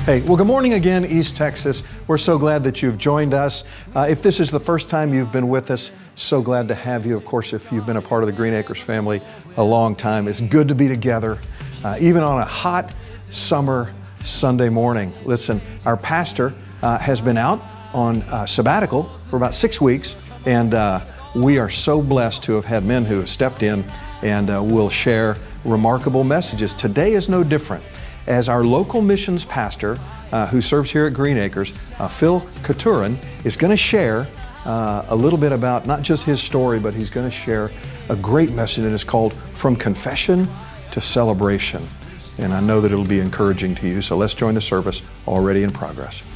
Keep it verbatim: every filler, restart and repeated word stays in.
Hey, well, good morning again, East Texas. We're so glad that you've joined us. Uh, if this is the first time you've been with us, so glad to have you. Of course, if you've been a part of the Green Acres family a long time, it's good to be together, uh, even on a hot summer Sunday morning. Listen, our pastor uh, has been out on uh, sabbatical for about six weeks, and uh, we are so blessed to have had men who have stepped in and uh, will share remarkable messages. Today is no different. As our local missions pastor uh, who serves here at Green Acres, uh, Phil Katurin, is going to share uh, a little bit about not just his story, but he's going to share a great message, and it's called From Confession to Celebration. And I know that it'll be encouraging to you, so let's join the service already in progress.